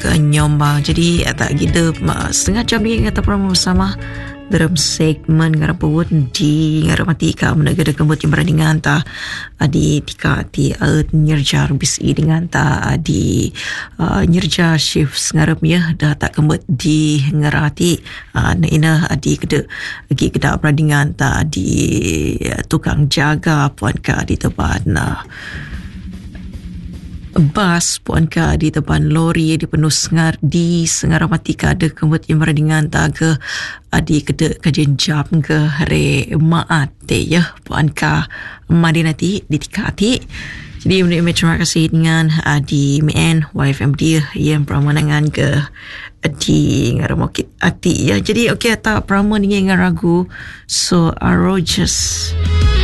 ke Nyombang. Jadi tak kita setengah jam ni kita promo bersama dalam segmen ngarapun di ngaramati ka menegara kembut yang berandingan ta di tika ti nyerjar bisi dengan ta di nyerja shift ngarap ya dah tak kembut di ngarati na ina di keda berandingan ta di tukang jaga puan ka di tempat bas puan ka di depan lori di penuh sengar di sengaramati ka ada kembut yang berandingan ta ke adi kede kajian jam ke hari maat ya puan ka madi nanti di tikati. Jadi terima kasih dengan di MN YFMD yang pramanangan ke di ngaramokit ati ya. Jadi okey tak praman dengan ragu so Rogers